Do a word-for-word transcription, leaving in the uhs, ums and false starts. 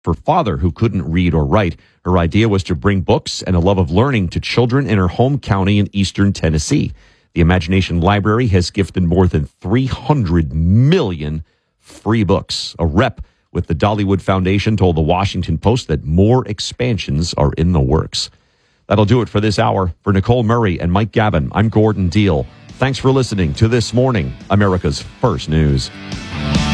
her father who couldn't read or write. Her idea was to bring books and a love of learning to children in her home county in eastern Tennessee. The Imagination Library has gifted more than three hundred million free books. A rep with the Dollywood Foundation told the Washington Post that more expansions are in the works. That'll do it for this hour. For Nicole Murray and Mike Gavin, I'm Gordon Deal. Thanks for listening to This Morning, America's First News.